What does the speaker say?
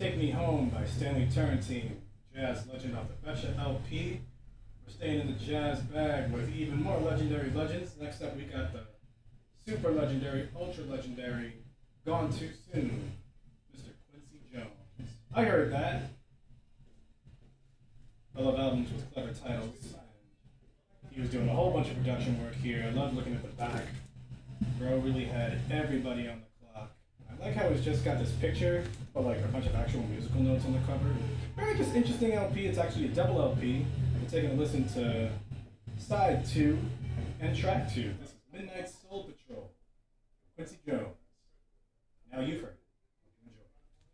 Take Me Home by Stanley Turrentine, jazz legend off the Betcha LP. We're staying in the jazz bag with even more legendary legends. Next up, we got the super legendary, ultra legendary, Gone Too Soon, Mr. Quincy Jones. I heard that. I love albums with clever titles. He was doing a whole bunch of production work here. I love looking at the back. Bro really had everybody on the clock. I like how it's just got this picture, but like a bunch of actual musical notes on the cover. Very just interesting LP. It's actually a double LP. We're taking a listen to side 2 and track 2. This is Midnight Soul Patrol. Quincy Jones. Now you've heard.